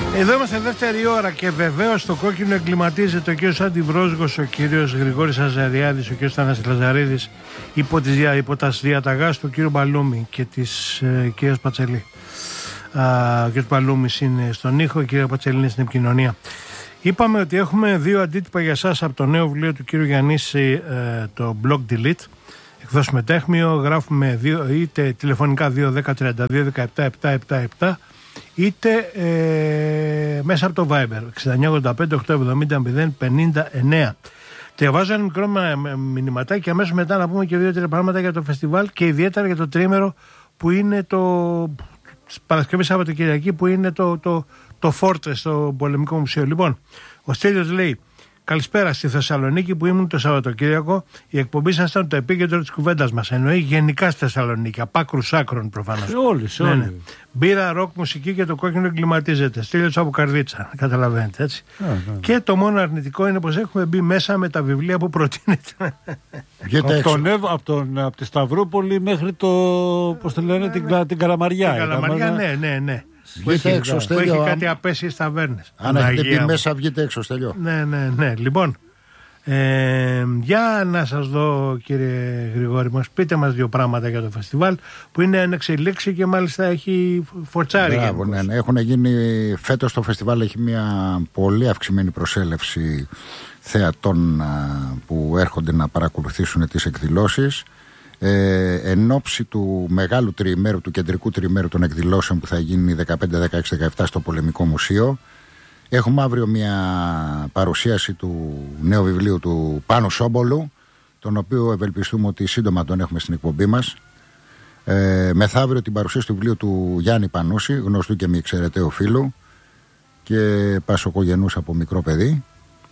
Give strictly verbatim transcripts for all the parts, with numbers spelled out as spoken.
Εδώ είμαστε δεύτερη ώρα και βεβαίως στο κόκκινο εγκληματίζεται ο κύριος Αντιβρόσγος, ο κύριος Γρηγόρης Αζαριάδης, ο κύριος Θανάσης Λαζαρίδης υπό, τις, υπό τα διαταγάς του κύριου Μπαλούμη και της ε, κυρίας Πατσελή. Α, ο κύριος Μπαλούμης είναι στον ήχο, η κυρία Πατσελή είναι στην επικοινωνία. Είπαμε ότι έχουμε δύο αντίτυπα για σας από το νέο βιβλίο του κύριου Γιαννίση, ε, το Blog Delete. Εκδόσουμε τέχμιο, γράφουμε δύο, είτε τηλεφωνικά δύο δέκα τριάντα δύο δεκαεπτά επτακόσια εβδομήντα επτά, είτε ε, μέσα από το Viber εξήντα εννιά ογδόντα πέντε οκτακόσια εβδομήντα μηδέν πενήντα εννέα. Διαβάζω ένα μικρό μηνυματάκι και αμέσως μετά να πούμε και δύο-τρία πράγματα για το φεστιβάλ και ιδιαίτερα για το τρίμερο που είναι το Παρασκευή Σαββατοκυριακή, που είναι το, το, το Fortress, το Πολεμικό Μουσείο. Λοιπόν, ο Στέλιος λέει: καλησπέρα, στη Θεσσαλονίκη που ήμουν το Σαββατοκύριακο, η εκπομπή σας ήταν το επίκεντρο της κουβέντας μας. Εννοεί γενικά στη Θεσσαλονίκη, απ' άκρους άκρων προφανώς. Σε όλοι, σε ναι, όλοι. ναι. Μπύρα, ροκ, μουσική και το κόκκινο εγκληματίζεται. Στέλιος από Καρδίτσα, καταλαβαίνετε έτσι. Yeah, yeah. Και το μόνο αρνητικό είναι πως έχουμε μπει μέσα με τα βιβλία που προτείνεται. από, τον, από, τον, από τη Σταυρούπολη μέχρι το, πώς το λένε, την, την Καλαμαριά. Την Καλαμαριά, ναι, ναι, ναι. Βγείτε έξω, που Στέλιο. Έχει κάτι απέσιες ταβέρνες. Αν έχετε πει μέσα, βγείτε έξω, Στέλιο. Ναι, ναι, ναι. Λοιπόν, ε, για να σας δω, κύριε Γρηγόρη μας, πείτε μας δύο πράγματα για το φεστιβάλ που είναι εν εξελίξη και μάλιστα έχει φορτσάρει. Μπράβο, ναι, ναι. Έχουν γίνει, φέτος το φεστιβάλ έχει μια πολύ αυξημένη προσέλευση θεατών που έρχονται να παρακολουθήσουν τις εκδηλώσεις. Ε, εν ώψη του μεγάλου τριημέρου, του κεντρικού τριημέρου των εκδηλώσεων που θα γίνει δεκαπέντε, δεκαέξι, δεκαεπτά στο Πολεμικό Μουσείο, έχουμε αύριο μια παρουσίαση του νέου βιβλίου του Πάνου Σόμπολου, τον οποίο ευελπιστούμε ότι σύντομα τον έχουμε στην εκπομπή μας. Ε, μεθαύριο την παρουσίαση του βιβλίου του Γιάννη Πανούση, γνωστού και μη εξαιρεταίου φίλου και πασοκογενούς από μικρό παιδί.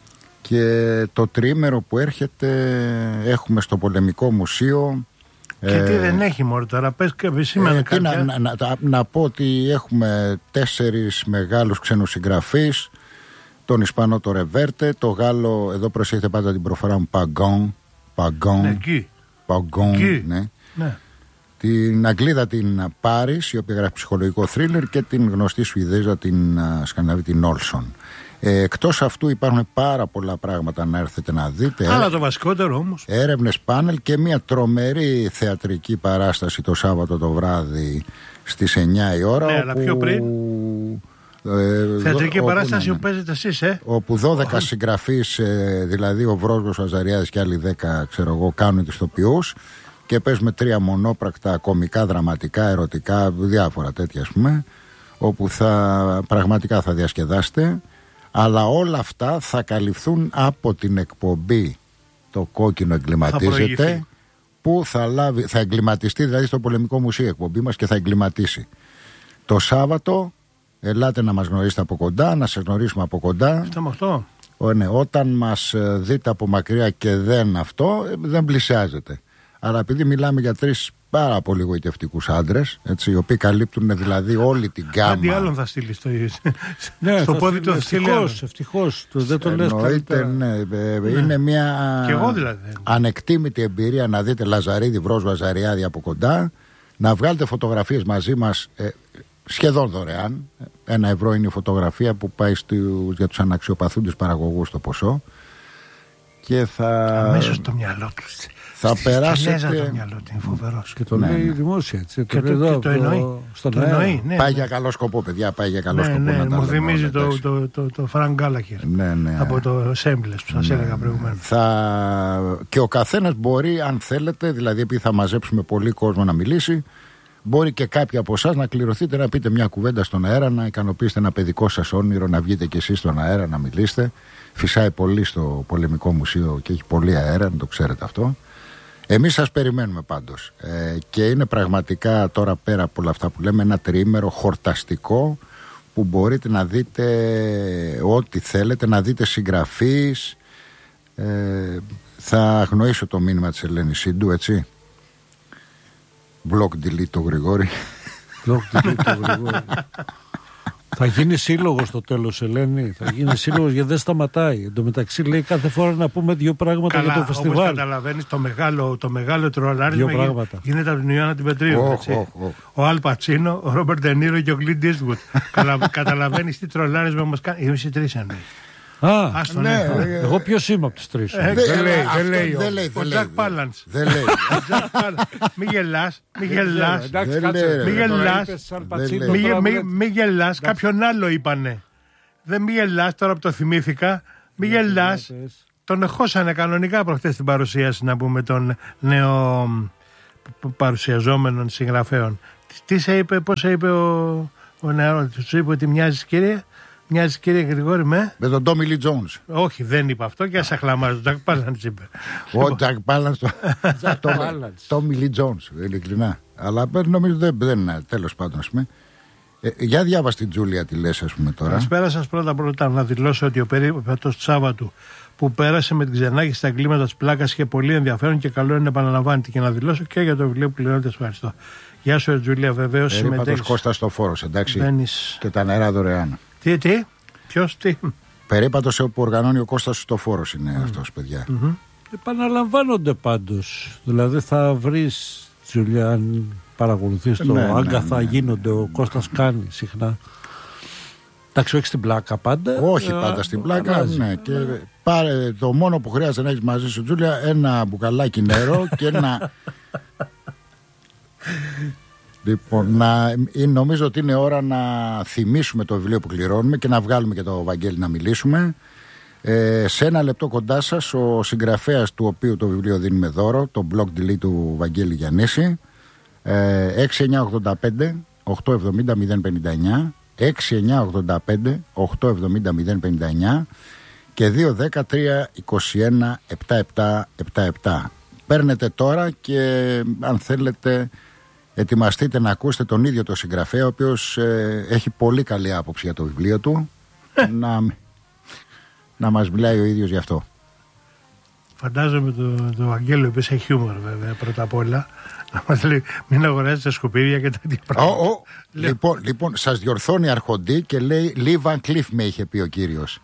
Και το τριήμερο που έρχεται έχουμε στο Πολεμικό Μουσείο. Και ε, τι δεν έχει μόνο τώρα, πες και επισήμανε ε, κάποια. Να, να, να, να πω ότι έχουμε τέσσερις μεγάλους ξένους συγγραφείς. Τον Ισπανό το Ρεβέρτε, το Γάλλο, εδώ προσέχετε πάντα την προφορά μου, Παγκόν. Παγκόν. Ναι, Παγκόν, ναι. ναι. Την Αγγλίδα την Πάρις, η οποία γράφει ψυχολογικό θρίλερ, και την γνωστή Σουηδέζα την Σκανδιναβή, την Όλσον. Ε, εκτός αυτού υπάρχουν πάρα πολλά πράγματα να έρθετε να δείτε. Αλλά το βασικότερο όμως. Έρευνες πάνελ και μια τρομερή θεατρική παράσταση το Σάββατο το βράδυ στις εννιά η ώρα. Ναι, όπου... αλλά πιο πριν. Ε, θεατρική όπου, παράσταση ναι, ναι. που παίζετε εσείς, ε. Όπου δώδεκα oh. συγγραφείς, ε, δηλαδή ο Βρόσγος, ο Αζαριάδης και άλλοι δέκα, ξέρω εγώ, κάνουν τις τοπιούς και παίζουμε τρία μονόπρακτα κομικά, δραματικά, ερωτικά, διάφορα τέτοια ας πούμε, όπου θα, πραγματικά θα διασκεδάσετε. Αλλά όλα αυτά θα καλυφθούν από την εκπομπή Το Κόκκινο Εγκληματίζεται, θα που θα, λάβει, θα εγκληματιστεί δηλαδή στο Πολεμικό Μουσείο εκπομπή μας και θα εγκληματίσει. Το Σάββατο ελάτε να μας γνωρίσετε από κοντά, να σας γνωρίσουμε από κοντά. εφτά με οκτώ. Ο, ναι, όταν μας δείτε από μακριά και δεν αυτό, δεν πλησιάζετε. Αλλά επειδή μιλάμε για τρεις πάρα πολύ γοητευτικούς άντρες, έτσι, οι οποίοι καλύπτουν δηλαδή όλη την γκάμα. Κάτι άλλον θα στείλει στο, ναι, στο πόδι του. Ευτυχώς, ευτυχώς. Δεν το λες καλύτερα. Ναι, ναι. Είναι μια δηλαδή. ανεκτήμητη εμπειρία να δείτε Λαζαρίδη, Βρόσγο, Αζαριάδη από κοντά, να βγάλετε φωτογραφίες μαζί μας ε, σχεδόν δωρεάν. Ένα ευρώ είναι η φωτογραφία που πάει στους, για τους αναξιοπαθούντες παραγωγούς το ποσό. Και θα... αμέσως το μυαλό του. Θα περάσετε. Το μυαλό του είναι φοβερός. Και το ναι, λέει ναι. δημόσια. Έτσι, και το, εδώ, και το εννοεί. Στον το εννοεί ναι, πάει ναι. για καλό σκοπό, παιδιά. Πάει για καλό ναι, σκοπό. Ναι, να μου τα θυμίζει λέμε, το, το, το, το Φρανκ Γκάλαχερ. Ναι, ναι. Από το Σέμπλες που σας ναι, έλεγα προηγουμένως. Θα... Και ο καθένας μπορεί, αν θέλετε, δηλαδή επειδή θα μαζέψουμε πολύ κόσμο να μιλήσει, μπορεί και κάποιοι από εσάς να κληρωθείτε να πείτε μια κουβέντα στον αέρα, να ικανοποιήσετε ένα παιδικό σας όνειρο, να βγείτε κι εσείς στον αέρα να μιλήσετε. Φυσάει πολύ στο Πολεμικό Μουσείο και έχει πολύ αέρα, να το ξέρετε αυτό. Εμείς σας περιμένουμε πάντως. Ε, και είναι πραγματικά τώρα πέρα από όλα αυτά που λέμε ένα τριήμερο χορταστικό που μπορείτε να δείτε ό,τι θέλετε, να δείτε συγγραφείς. Ε, θα αγνοήσω το μήνυμα της Ελένης Σίντου, έτσι. Blog delete το Γρηγόρη. Blog delete το Γρηγόρη. Θα γίνει σύλλογο στο τέλος, Ελένη. Θα γίνει σύλλογο γιατί δεν σταματάει. Εν τω μεταξύ λέει κάθε φορά να πούμε δύο πράγματα. Καλά, για το φεστιβάλ. Όπως καταλαβαίνεις, το μεγάλο, το μεγάλο τρολάρισμα γίνεται, γίνεται από την Ιωάννα την Πετρίου. Oh, oh, oh. Ο Αλ Πατσίνο, ο Ρόμπερτ Ντενίρο και ο Κλίντ Ίστγουτ. Καταλαβαίνεις τι τρολάρισμα μας κάνει. Εμείς οι τρεις εννοείς. Α, Άστον, ναι, ναι. Εγώ ποιος είμαι από τους τρεις. Ε, δεν λέει, δεν λέει, δεν λέει. Ο Τζακ Πάλαντς. Δεν λέει. Μη γελάς, μη γελάς. Μη γελάς, μη γελάς. Κάποιον άλλο είπανε. Δεν μη γελάς, τώρα που το θυμήθηκα. Μη γελάς. Τον εχώσανε κανονικά προχτές στην παρουσίαση, να πούμε, των νέο παρουσιαζόμενων συγγραφέων. Τι σε είπε, πώς σε είπε ο νεαρός, σου είπε ότι μοιάζεις, κύριε. Μοιάζει, κύριε Γρηγόρη, με. Με τον Τόμι Λι Τζόουνς. Όχι, δεν είπα αυτό και σα χλαμάζω. Ο Τζακ Πάλαντς είπε. Ο Τζακ Πάλαντς. Τόμι Λι Τζόουνς, ειλικρινά. Αλλά νομίζω δεν είναι. Τέλος πάντων, α πούμε. Ε, για διάβασε την Τζούλια τι λες, ας πούμε τώρα. Καλησπέρα σας πρώτα πρώτα να δηλώσω ότι ο περίπατος του Σάββατου που πέρασε με την Ξενάκη στα εγκλήματα της πλάκας είχε πολύ ενδιαφέρον και καλό είναι να επαναλαμβάνεται και να δηλώσω και για το βιβλίο που πληρώνετε. Ευχαριστώ. Γεια σου, Τζούλια, βεβαίως συμμετέχει. Περίπατος Κώστας στο Φόρος, εντάξει. Μπαίνεις... Και τα νερά δωρεάν. Τι, τι, ποιος, τι. Περίπατος που οργανώνει ο Κώστας στο Φόρος είναι mm. αυτός, παιδιά. Mm-hmm. Επαναλαμβάνονται πάντως. Δηλαδή θα βρεις, Τζούλια, αν παρακολουθείς το ναι, Άγκαθα, ναι, ναι, γίνονται, ο Κώστας κάνει συχνά. Εντάξει, όχι στην πλάκα πάντα. Όχι ε, πάντα στην πλάκα, αλλάζει. Ναι. Και πάρε το μόνο που χρειάζεται να έχεις μαζί σου, Τζούλια, ένα μπουκαλάκι νερό και ένα... Λοιπόν, να, νομίζω ότι είναι ώρα να θυμίσουμε το βιβλίο που κληρώνουμε και να βγάλουμε και το Βαγγέλη να μιλήσουμε. Ε, σε ένα λεπτό κοντά σας ο συγγραφέας του οποίου το βιβλίο δίνουμε δώρο, το blog delete του Βαγγέλη Γιαννήση, ε, έξι εννιά ογδόντα πέντε οκτακόσια εβδομήντα μηδέν πενήντα εννιά, έξι εννιά ογδόντα πέντε οκτακόσια εβδομήντα μηδέν πενήντα εννιά και δύο δέκα τρία είκοσι ένα εβδομήντα επτά εβδομήντα επτά. Παίρνετε τώρα και αν θέλετε ετοιμαστείτε να ακούσετε τον ίδιο το συγγραφέα, ο οποίος ε, έχει πολύ καλή άποψη για το βιβλίο του, να, να μας μιλάει ο ίδιος γι' αυτό. Φαντάζομαι το, το Αγγέλο που έχει χιούμορ βέβαια πρώτα απ' όλα, να μας λέει μην αγοράζετε σκουπίδια και τέτοια πράγματα. Oh, oh. Λοιπόν, λοιπόν, σας διορθώνει αρχοντή και λέει Λι Βαν Κλιφ με είχε πει ο κύριος.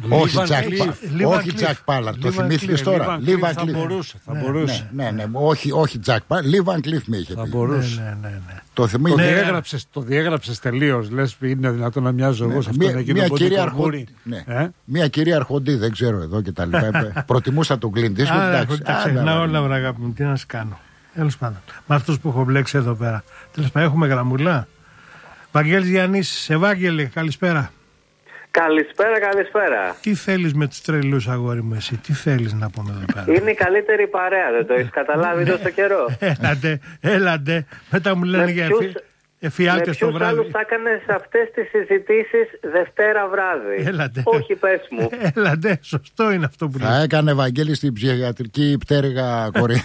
Όχι Τζακ Πάλαντ, το θυμήθηκες τώρα. Λι Βαν Κλιφ. Θα μπορούσε, θα μπορούσε. Ναι, ναι, όχι Τζακ Πάλαντ, Λι Βαν Κλιφ με είχε πει. Θα μπορούσε. Το διέγραψες, το διέγραψες τελείως. Λες είναι δυνατόν να μοιάζω εγώ σε αυτόν εκείνο που είναι Αρχοντή. Μια κυρία Αρχοντή, δεν ξέρω εδώ και τα λοιπά. Προτιμούσα τον Κλίντ Ίστγουτ. Τα ξεχνάω όλα, αγάπη μου, τι να κάνω. Τέλος πάντων, με αυτούς που έχω μπλέξει εδώ πέρα. Τέλος πάντων, έχουμε γραμμουλά. Βαγγέλης Γιαννήσης, Ευάγγελε, καλησπέρα. Καλησπέρα, καλησπέρα. Τι θέλεις με τους τρελούς, αγόρι μου, εσύ, τι θέλεις να πούμε εδώ πέρα. Είναι η καλύτερη παρέα, δεν το έχεις καταλάβει τόσο καιρό. Έλατε, έλατε. Μετά μου λένε για εφη... εφιάλτες το βράδυ. Με ποιους άλλους θα έκανες αυτές τις συζητήσεις Δευτέρα βράδυ. Έλατε. Όχι, πες μου. Έλατε, σωστό είναι αυτό που λέει. Θα έκανε Βαγγέλη στην ψυχιατρική πτέρυγα κορή.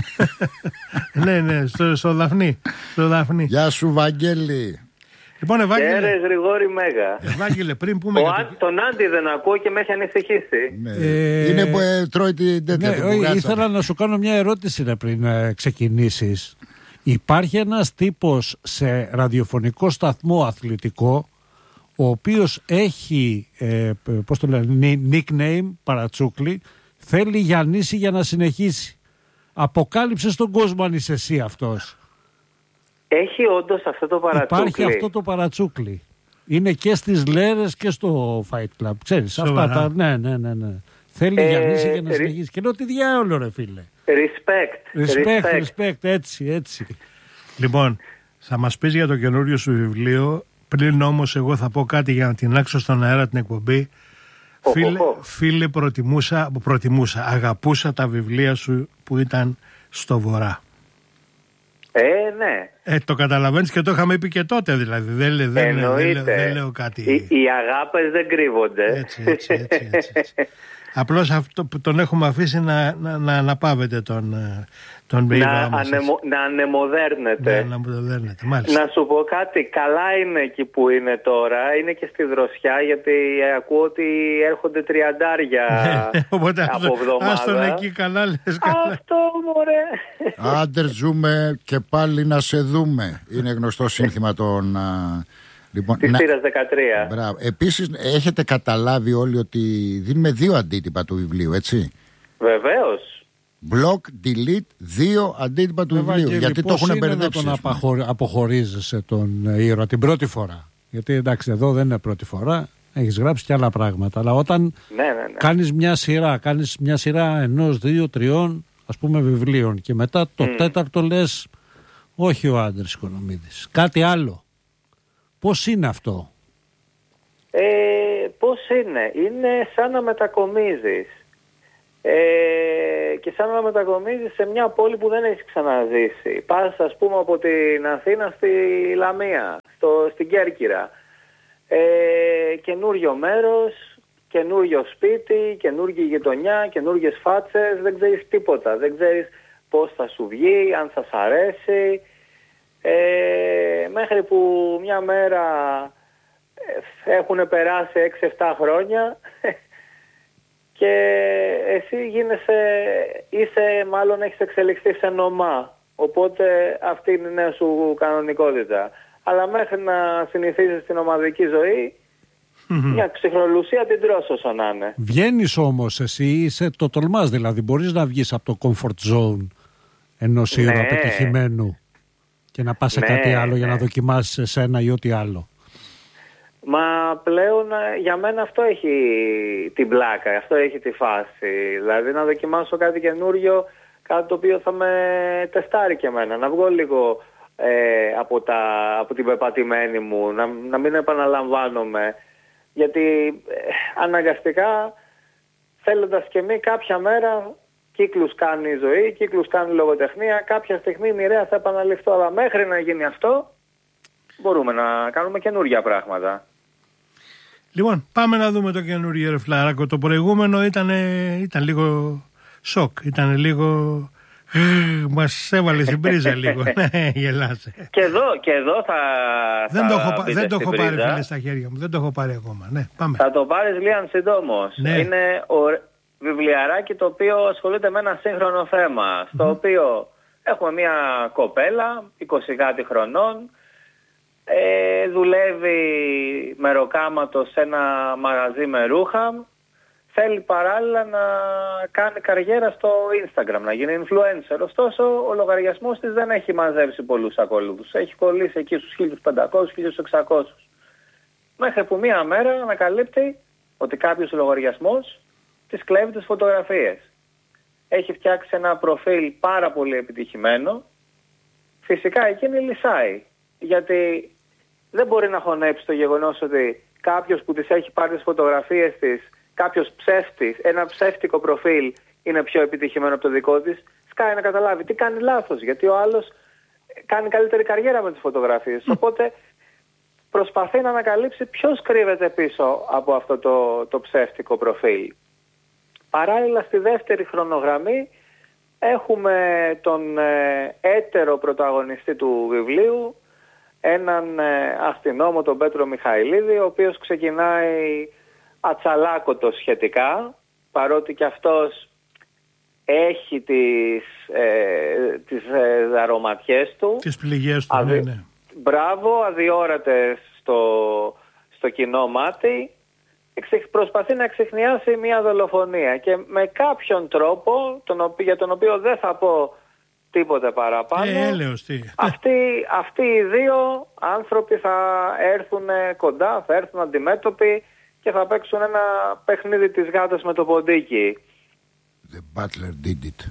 Ναι, ναι, στο, στο Δαφνί. Στο Δαφνί. Γεια σου, Βαγγέλη. Λοιπόν, Ευάγγελε. Κέρε Γρηγόρη Μέγα. Ευάγγελε, πριν πούμε. Ο, για το... Τον Άντι δεν ακούω και με έχει ανησυχήσει. Ναι. Ε... Είναι που ε, τρώει την τέτοια. Ναι, ε, ήθελα να σου κάνω μια ερώτηση ρε, πριν ε, ξεκινήσεις. Υπάρχει ένας τύπος σε ραδιοφωνικό σταθμό αθλητικό, ο οποίος έχει, ε, πώς το λένε, nickname, παρατσούκλι, θέλει Γιαννήση για να συνεχίσει. Αποκάλυψε στον κόσμο αν είσαι εσύ αυτός. Έχει όντως αυτό το παρατσούκλι. Υπάρχει αυτό το παρατσούκλι. Είναι και στις Λέρες και στο Fight Club. Ξέρεις, αυτά τα... Ναι, ναι, ναι, ναι. Θέλει ε, Γιαννήση για να συνεχίσει. Και λέω τι διάολο ρε φίλε. Respect. Respect, respect, respect. Έτσι, έτσι. Λοιπόν, θα μας πεις για το καινούριο σου βιβλίο. Πριν όμως εγώ θα πω κάτι για να την άξω στον αέρα την εκπομπή. Oh, φίλε, oh, oh. φίλε προτιμούσα, προτιμούσα, αγαπούσα τα βιβλία σου που ήταν στο Βορρά. Ε, ναι. Ε, το καταλαβαίνεις και το είχαμε πει και τότε δηλαδή. Δεν, δεν, δεν, δεν, δεν λέω κάτι. Οι, οι αγάπες δεν κρύβονται. Έτσι, έτσι, έτσι, έτσι, έτσι. Απλώς αυτό που τον έχουμε αφήσει να, να, να αναπαύεται τον, τον να, ανεμο, να ανεμοδέρνεται. Να ανεμοδέρνεται, μάλιστα. Να σου πω κάτι, καλά είναι εκεί που είναι τώρα, είναι και στη δροσιά γιατί ακούω ότι έρχονται τριαντάρια οπότε από εβδομάδα. Ας τον εκεί καλά λες καλά. Αυτό μωρέ. Άντερ ζούμε και πάλι να σε δούμε. Είναι γνωστό σύνθημα των... Λοιπόν, της θύρας δεκατρία. Μπράβο. Επίσης έχετε καταλάβει όλοι ότι δίνουμε δύο αντίτυπα του βιβλίου, έτσι? Βεβαίως. Block, delete, δύο αντίτυπα του βιβλίου. Ευαγγέλη, γιατί το έχουν μπερδέψει. Πώς είναι να τον αποχωρίζεσαι τον ήρωα την πρώτη φορά? Γιατί εντάξει, εδώ δεν είναι πρώτη φορά, έχεις γράψει και άλλα πράγματα. Αλλά όταν ναι, ναι, ναι. κάνεις μια σειρά, κάνεις μια σειρά ενός, δύο, τριών ας πούμε βιβλίων και μετά το mm. τέταρτο λες όχι ο Άντρης Οικονομίδης, κάτι άλλο. Πώς είναι αυτό? Ε, πώς είναι? Είναι σαν να μετακομίζεις. Ε, και σαν να μετακομίζεις σε μια πόλη που δεν έχεις ξαναζήσει. Πας ας πούμε από την Αθήνα στη Λαμία, στο, στην Κέρκυρα. Ε, καινούριο μέρος, καινούριο σπίτι, καινούργια γειτονιά, καινούργιες φάτσες, δεν ξέρεις τίποτα. Δεν ξέρεις πώς θα σου βγει, αν θα σ' αρέσει. Ε, μέχρι που μια μέρα έχουν περάσει έξι εφτά χρόνια και εσύ γίνεσαι, είσαι, μάλλον έχεις εξελιχθεί σε νομά. Οπότε αυτή είναι η νέα σου κανονικότητα. Αλλά μέχρι να συνηθίζεις την ομαδική ζωή, mm-hmm. μια ψυχρολουσία την τρως όσο να είναι. Βγαίνεις όμως εσύ, είσαι, το τολμάς δηλαδή, μπορείς να βγεις από το comfort zone ενός ήρωα ναι. πετυχημένου και να πας σε ναι, κάτι άλλο ναι. για να δοκιμάσεις εσένα ή ό,τι άλλο. Μα πλέον για μένα αυτό έχει την πλάκα, αυτό έχει τη φάση. Δηλαδή να δοκιμάσω κάτι καινούριο, κάτι το οποίο θα με τεστάρει και εμένα. Να βγω λίγο ε, από, τα, από την πεπατημένη μου, να, να μην επαναλαμβάνομαι. Γιατί ε, αναγκαστικά θέλοντας και μη κάποια μέρα κύκλους κάνει η ζωή, κύκλους κάνει η λογοτεχνία, κάποια στιγμή μοιραία θα επαναληφθώ. Αλλά μέχρι να γίνει αυτό μπορούμε να κάνουμε καινούργια πράγματα. Λοιπόν, πάμε να δούμε το καινούργιο ρε Φλαράκο. Το προηγούμενο ήταν, ήταν λίγο σοκ, ήταν λίγο... Μας έβαλε στην πρίζα λίγο. Ναι, γελάσε. Και εδώ, και εδώ θα. Δεν θα το έχω, δεν το έχω πρίζα. πάρει φίλε στα χέρια μου. Δεν το έχω πάρει ακόμα. Ναι, πάμε. Θα το πάρεις Λίαν συντόμως. Ναι. Είναι ο βιβλιαράκι το οποίο ασχολείται με ένα σύγχρονο θέμα. Στο mm-hmm. οποίο έχουμε μια κοπέλα, είκοσι κάτι χρονών. Ε, δουλεύει μεροκάματο σε ένα μαγαζί με ρούχα. Θέλει παράλληλα να κάνει καριέρα στο Instagram, να γίνει influencer. Ωστόσο, ο λογαριασμός της δεν έχει μαζέψει πολλούς ακολούθους. Έχει κολλήσει εκεί στους χίλια πεντακόσιους με χίλια εξακόσιους. Μέχρι που μία μέρα ανακαλύπτει ότι κάποιος λογαριασμός της κλέβει τις φωτογραφίες. Έχει φτιάξει ένα προφίλ πάρα πολύ επιτυχημένο. Φυσικά εκείνη λυσάει. Γιατί δεν μπορεί να χωνέψει το γεγονός ότι κάποιος που της έχει πάρει τις φωτογραφίες της, κάποιος ψεύτης, ένα ψεύτικο προφίλ είναι πιο επιτυχημένο από το δικό της, σκάει να καταλάβει τι κάνει λάθος, γιατί ο άλλος κάνει καλύτερη καριέρα με τις φωτογραφίες. Mm. Οπότε προσπαθεί να ανακαλύψει ποιος κρύβεται πίσω από αυτό το, το ψεύτικο προφίλ. Παράλληλα στη δεύτερη χρονογραμμή έχουμε τον ε, έτερο πρωταγωνιστή του βιβλίου, έναν ε, αστυνόμο, τον Πέτρο Μιχαηλίδη, ο οποίος ξεκινάει ατσαλάκωτο σχετικά, παρότι και αυτός έχει τις, ε, τις ε, δαρωματιές του. Τις πληγές του, Αδι... ναι, ναι. Μπράβο, αδιόρατες στο, στο κοινό μάτι. Προσπαθεί να εξιχνιάσει μια δολοφονία και με κάποιον τρόπο, τον οποίο, για τον οποίο δεν θα πω τίποτε παραπάνω, ε, έλεος, τι. Αυτοί, αυτοί οι δύο άνθρωποι θα έρθουν κοντά, θα έρθουν αντιμέτωποι και θα παίξουν ένα παιχνίδι της γάτας με το ποντίκι. The Butler did it.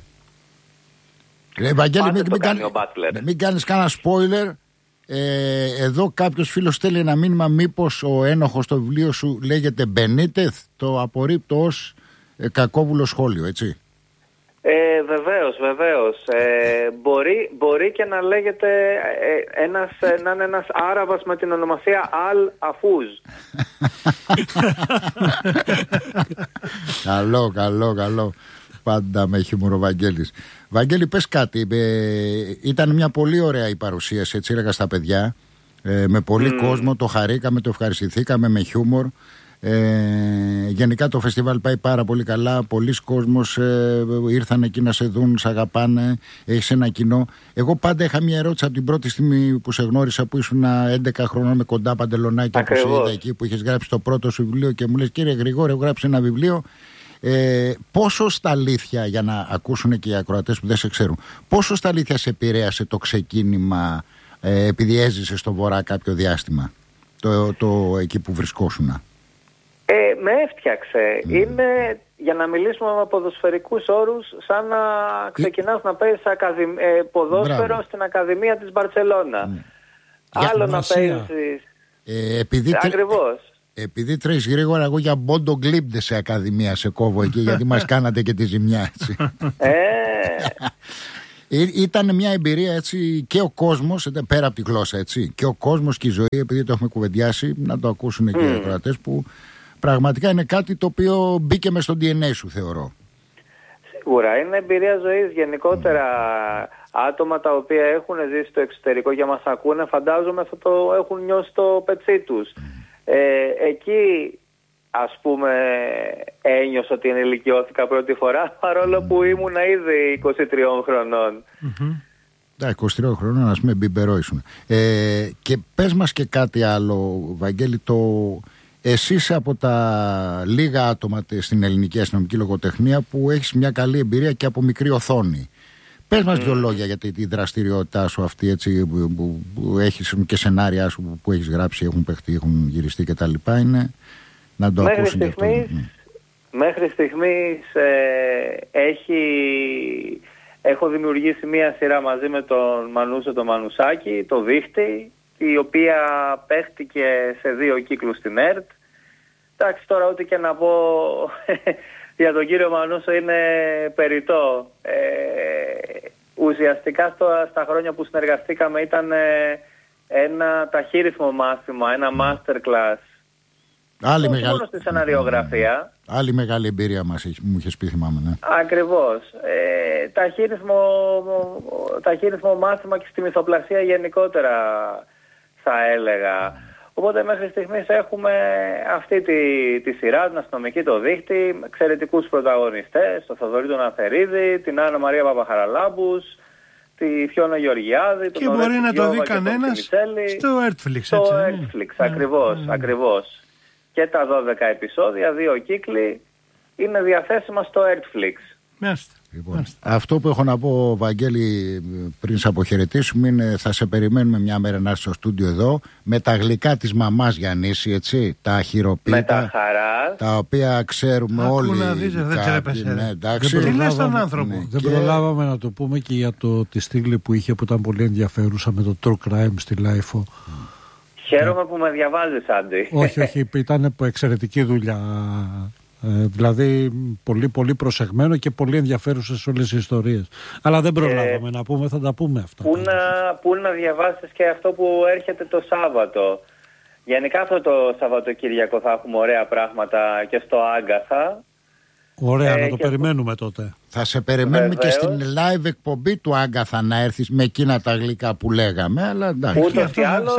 Λέει, Βαγγέλη, μην, μην, κάνει, μην κάνεις κανένα spoiler. Ε, εδώ κάποιος φίλος στέλνει ένα μήνυμα, μήπως ο ένοχος στο βιβλίο σου λέγεται Μπενίτεθ. Το απορρίπτω ως ε, κακόβουλο σχόλιο, έτσι. Ε, βεβαίως, βεβαίως. Ε, μπορεί, μπορεί και να λέγεται ε, ένας, ε, να είναι ένας Άραβας με την ονομασία Αλ Αφούζ. Καλό, καλό, καλό. Πάντα με χιούμορ ο Βαγγέλης. Βαγγέλη, πες κάτι. Ε, ήταν μια πολύ ωραία η παρουσίαση, έτσι έλεγα στα παιδιά. Ε, με πολύ mm. κόσμο, το χαρήκαμε, το ευχαριστηθήκαμε με χιούμορ. Ε, γενικά το φεστιβάλ πάει πάρα πολύ καλά. Πολλοί κόσμος ε, ήρθαν εκεί να σε δουν, σε αγαπάνε. Έχεις ένα κοινό. Εγώ πάντα είχα μια ερώτηση από την πρώτη στιγμή που σε γνώρισα, που ήσουν έντεκα χρονών με κοντά παντελονάκια, που σε είδα εκεί, που είχες γράψει το πρώτο σου βιβλίο και μου λες, κύριε Γρηγόρη, έχω γράψει ένα βιβλίο. Ε, πόσο στα αλήθεια, για να ακούσουν και οι ακροατές που δεν σε ξέρουν, πόσο στα αλήθεια σε επηρέασε το ξεκίνημα, ε, επειδή έζησε στο Βορρά κάποιο διάστημα, το, το, εκεί που βρισκόσουνα? Ε, με έφτιαξε. Mm. Είναι, για να μιλήσουμε με ποδοσφαιρικούς όρους, σαν να ξεκινάς να παίζεις ακαδημ... ε, ποδόσφαιρο Μπράβο. στην Ακαδημία της Μπαρτσελώνα. Mm. Άλλο να παίζεις... Ε, επειδή Ακριβώς. Επειδή τρέχεις γρήγορα, εγώ για Μπόντο Γκλίμπντε σε Ακαδημία σε κόβω εκεί, γιατί μας κάνατε και τη ζημιά, έτσι. Ε... Ήταν μια εμπειρία, έτσι, και ο κόσμος, πέρα από τη γλώσσα, έτσι, και ο κόσμος και η ζωή, επειδή το έχουμε κουβεντιάσει, να το ακούσουν mm. και οι ακροατές, που πραγματικά είναι κάτι το οποίο μπήκε μες στο ντι εν έι σου, θεωρώ. Σίγουρα, είναι εμπειρία ζωής γενικότερα. Mm. Άτομα τα οποία έχουν ζήσει στο εξωτερικό και μας ακούνε, φαντάζομαι θα το έχουν νιώσει το πετσί τους. Mm. Ε, εκεί, ας πούμε, ένιωσα ότι ενηλικιώθηκα πρώτη φορά, παρόλο που ήμουν ήδη είκοσι τριών χρονών. Mm-hmm. είκοσι τριών χρονών, ας πούμε, μπιμπερό ήσουν. Ε, και πες μας και κάτι άλλο, Βαγγέλη, το... Εσύ από τα λίγα άτομα στην ελληνική αστυνομική λογοτεχνία που έχεις μια καλή εμπειρία και από μικρή οθόνη. Πες μας mm. δύο λόγια για τη, τη δραστηριότητά σου αυτή, έτσι, που, που, που έχεις και σενάρια σου που, που έχεις γράψει, έχουν παιχτεί, έχουν γυριστεί κτλ. Είναι να το μέχρι ακούσουν στιγμής, και αυτό. Μέχρι στιγμής ε, έχει, έχω δημιουργήσει μία σειρά μαζί με τον Μανούσο τον Μανουσάκη, το Δίχτη, η οποία παίχτηκε σε δύο κύκλους στην ΕΡΤ. Εντάξει, τώρα ό,τι και να πω για τον κύριο Μανούσο είναι περιττό. Ε, ουσιαστικά στο, στα χρόνια που συνεργαστήκαμε ήταν ε, ένα ταχύρυθμο μάθημα, ένα masterclass. Άλλη όχι μεγάλη... μόνο στη σεναριογραφία. Άλλη μεγάλη εμπειρία μας, μου είχες πει, θυμάμαι. Ναι. Ακριβώς. Ε, ταχύρυθμο, ταχύρυθμο μάθημα και στη μυθοπλασία γενικότερα, θα έλεγα. Οπότε μέχρι στιγμής έχουμε αυτή τη, τη σειρά, την αστυνομική το Δίχτη, με εξαιρετικούς πρωταγωνιστές, τον Θοδωρή τον Αθερίδη, την Άννα Μαρία Παπαχαραλάμπους, τη Φιώνα Γεωργιάδη, και τον μπορεί να το δει κανένας στο Netflix. Στο Netflix, ακριβώς, mm. ακριβώς. Και τα δώδεκα επεισόδια, δύο κύκλοι, είναι διαθέσιμα στο Netflix. Μάλιστα. Λοιπόν, αυτό που έχω να πω, Βαγγέλη, πριν σε αποχαιρετήσουμε, είναι θα σε περιμένουμε μια μέρα να έρθει στο στούντιο εδώ με τα γλυκά της μαμάς Γιαννίση, έτσι, τα χειροποίητα, με τα χαράς, τα οποία ξέρουμε Άκου όλοι. Να δεις, δεν τρέπεσαι. Ναι, εντάξει. Δεν προλάβαμε, τον άνθρωπο. Ναι, δεν και... προλάβαμε να το πούμε και για το, τη στήλη που είχε, που ήταν πολύ ενδιαφέρουσα, με το True Crime στη Λάιφο. Χαίρομαι που με διαβάζεις, Άντι. Όχι, όχι, ήταν εξαιρετική δουλειά. Ε, δηλαδή πολύ πολύ προσεγμένο και πολύ ενδιαφέρουσες όλες οι ιστορίες. Αλλά δεν προλάβαμε ε, να πούμε, θα τα πούμε αυτά. Πού να, πού να διαβάσεις και αυτό που έρχεται το Σάββατο. Γενικά αυτό το Σαββατοκύριακο θα έχουμε ωραία πράγματα και στο Άγκαθα. Ωραία, ε, να το και... περιμένουμε τότε. Θα σε περιμένουμε. Βεβαίως. Και στην live εκπομπή του Άγκαθα να έρθεις με εκείνα τα γλυκά που λέγαμε. Αλλά εντάξει. Ούτως ή άλλως...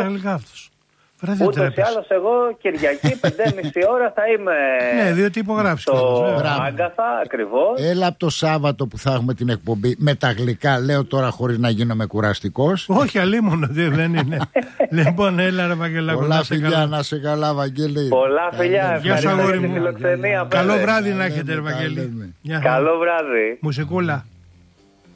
Ούτως ή άλλως εγώ Κυριακή πέντε και μισή ώρα θα είμαι. Ναι, διότι υπογράφεις στο Άγκαθα, ακριβώς. Έλα από το Σάββατο που θα έχουμε την εκπομπή με τα γλυκά, λέω τώρα χωρίς να γίνομαι κουραστικός. Όχι, αλίμονο, δεν είναι. Λοιπόν, έλα ρε Βαγγελάκο. Πολλά φιλιά, να σε καλά, Βαγγέλη. Πολλά φιλιά, ευχαριστώ για τη φιλοξενία. Καλό βράδυ να έχετε, ρε Βαγγέλη. Καλό βράδυ. Μουσικούλα.